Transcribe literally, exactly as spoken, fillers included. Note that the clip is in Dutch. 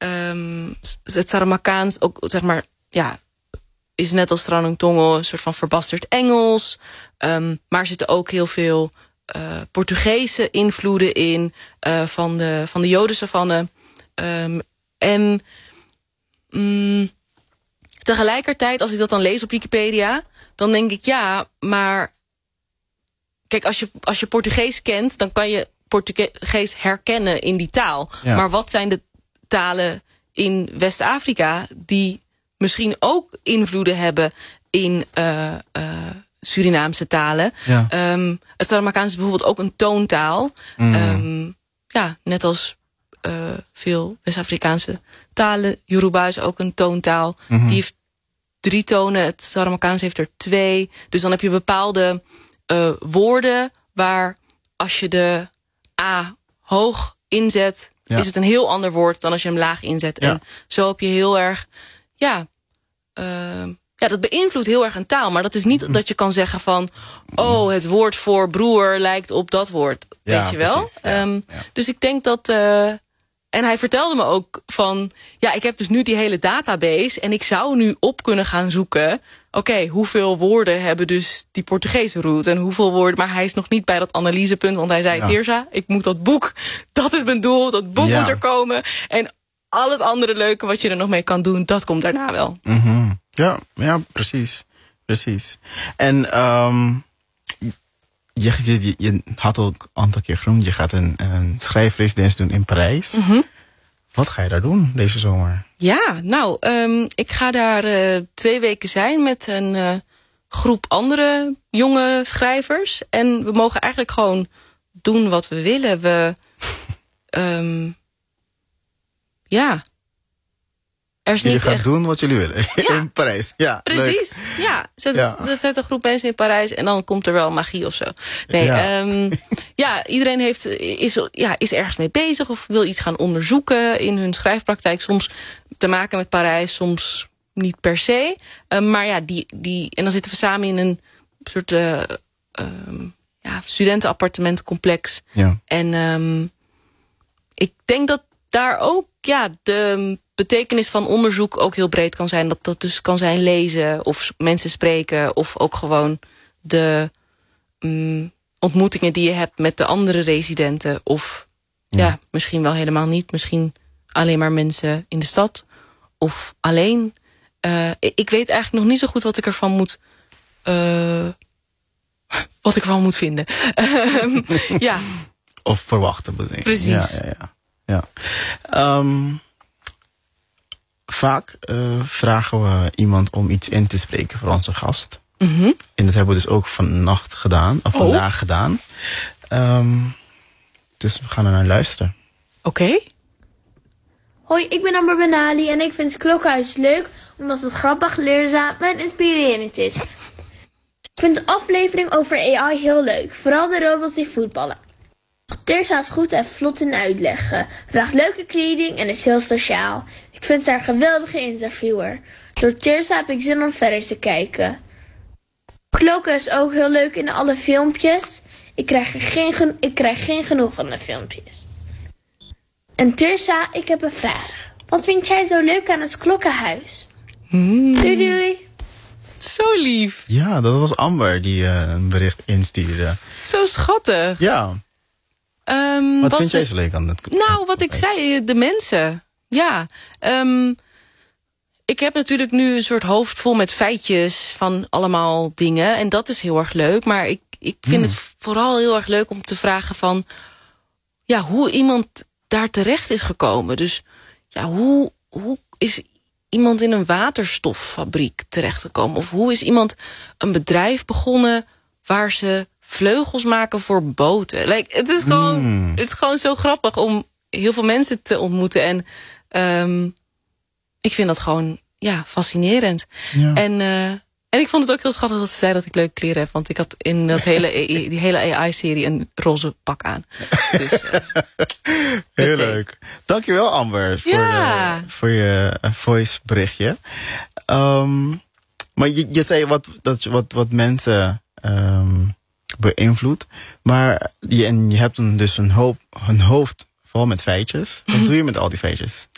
Um, het Saramaccaans ook, zeg maar, ja, is net als Tranung Tongo een soort van verbasterd Engels. Um, maar er zitten ook heel veel uh, Portugese invloeden in uh, van de, van de Jodensavanne. Um, en um, tegelijkertijd, als ik dat dan lees op Wikipedia, dan denk ik, ja, maar kijk, als je, als je Portugees kent, dan kan je Portugees herkennen in die taal. Ja. Maar wat zijn de talen in West-Afrika die misschien ook invloeden hebben in uh, uh, Surinaamse talen? Ja. Um, het Saramaccaans is bijvoorbeeld ook een toontaal. Mm. Um, ja, net als uh, veel West-Afrikaanse talen. Yoruba is ook een toontaal. Mm-hmm. Die heeft drie tonen. Het Saramaccaans heeft er twee. Dus dan heb je bepaalde uh, woorden waar als je de A hoog inzet, ja. is het een heel ander woord dan als je hem laag inzet. Ja. En zo heb je heel erg, ja, uh, ja, dat beïnvloedt heel erg een taal. Maar dat is niet mm. dat je kan zeggen van, oh, het woord voor broer lijkt op dat woord. Ja, weet je wel? Precies, ja, um, ja. Dus ik denk dat, uh, en hij vertelde me ook van, ja, ik heb dus nu die hele database en ik zou nu op kunnen gaan zoeken, oké, okay, hoeveel woorden hebben dus die Portugese root en hoeveel woorden, maar hij is nog niet bij dat analysepunt, want hij zei, ja. Tirza, ik moet dat boek, dat is mijn doel, dat boek ja. moet er komen en al het andere leuke wat je er nog mee kan doen, dat komt daarna wel. Mm-hmm. Ja, ja, precies, precies. En um, je, je, je had ook een aantal keer genoemd, je gaat een, een schrijfresidentie doen in Parijs. Mm-hmm. Wat ga je daar doen deze zomer? Ja, nou, um, ik ga daar uh, twee weken zijn met een uh, groep andere jonge schrijvers. En we mogen eigenlijk gewoon doen wat we willen. We, um, ja... Er is jullie niet gaan echt doen wat jullie willen ja, in Parijs. Ja, precies. Leuk. Ja, zet, ja. zet een groep mensen in Parijs en dan komt er wel magie of zo. Nee, ja, um, ja iedereen heeft, is, ja, is ergens mee bezig of wil iets gaan onderzoeken in hun schrijfpraktijk. Soms te maken met Parijs, soms niet per se. Um, maar ja, die, die, en dan zitten we samen in een soort uh, um, ja, studentenappartementcomplex. Ja. En um, ik denk dat daar ook ja, de betekenis van onderzoek ook heel breed kan zijn. Dat dat dus kan zijn lezen of mensen spreken of ook gewoon de um, ontmoetingen die je hebt met de andere residenten. Of ja. ja, misschien wel helemaal niet. Misschien alleen maar mensen in de stad of alleen. Uh, ik weet eigenlijk nog niet zo goed wat ik ervan moet uh, wat ik ervan moet vinden. ja. Of verwachten. Precies. Ja, ja, ja. Ja. Um, vaak uh, vragen we iemand om iets in te spreken voor onze gast. Mm-hmm. En dat hebben we dus ook vannacht gedaan, of oh. vandaag gedaan. Um, dus we gaan er naar luisteren. Oké. Okay. Hoi, ik ben Amber Benali en ik vind het Klokhuis leuk omdat het grappig, leerzaam en inspirerend is. Ik vind de aflevering over A I heel leuk, vooral de robots die voetballen. Tirza is goed en vlot in uitleggen, vraagt leuke kleding en is heel sociaal. Ik vind haar een geweldige interviewer. Door Tirza heb ik zin om verder te kijken. Klokken is ook heel leuk in alle filmpjes. Ik krijg, er geen, gen- ik krijg geen genoeg van de filmpjes. En Tirza, ik heb een vraag. Wat vind jij zo leuk aan het Klokkenhuis? Mm. Doei doei. Zo lief. Ja, dat was Amber die uh, een bericht instuurde. Zo schattig. Ja. Um, wat vind jij zo leuk aan het Nou, wat ik zei, de mensen. Ja. Um, ik heb natuurlijk nu een soort hoofd vol met feitjes van allemaal dingen. En dat is heel erg leuk. Maar ik, ik vind hmm. het vooral heel erg leuk om te vragen van, ja, hoe iemand daar terecht is gekomen. Dus ja, hoe, hoe is iemand in een waterstoffabriek terechtgekomen? Of hoe is iemand een bedrijf begonnen waar ze vleugels maken voor boten? Like, het is gewoon, mm. het is gewoon zo grappig om heel veel mensen te ontmoeten. En um, ik vind dat gewoon ja, fascinerend. Ja. En, uh, en ik vond het ook heel schattig dat ze zei dat ik leuke kleren heb. Want ik had in dat hele, die hele A I-serie een roze pak aan. Dus, uh, heel leuk. Dankjewel Amber voor, ja. de, voor je voice berichtje. Um, maar je, je zei wat, dat, wat, wat mensen um, beïnvloedt. Maar je, en je hebt een, dus een, hoop, een hoofd vol met feitjes. Wat doe je met al die feitjes?